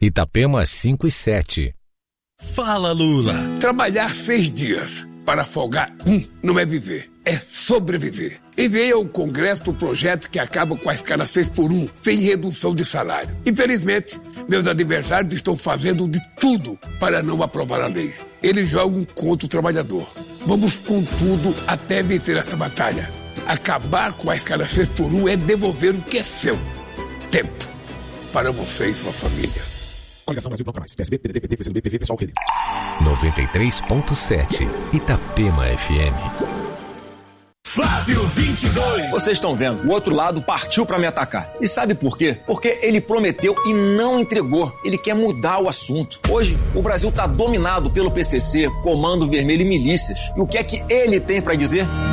Itapema 5 e 7. Fala, Lula. Trabalhar 6 dias para folgar não é viver, é sobreviver. Enviei ao Congresso o projeto que acaba com a escala 6x1, sem redução de salário. Infelizmente, meus adversários estão fazendo de tudo para não aprovar a lei. Eles jogam contra o trabalhador. Vamos com tudo até vencer essa batalha. Acabar com a escala 6x1 é devolver o que é seu. Tempo para você e sua família. Coligação Brasil Bloco Mais. PSB, PDT, PT, PCdoB, PV, Pessoal, Rede. 93.7 Itapema FM. Flávio 22. Vocês estão vendo, o outro lado partiu pra me atacar. E sabe por quê? Porque ele prometeu e não entregou. Ele quer mudar o assunto. Hoje, o Brasil tá dominado pelo PCC, Comando Vermelho e milícias. E o que é que ele tem pra dizer?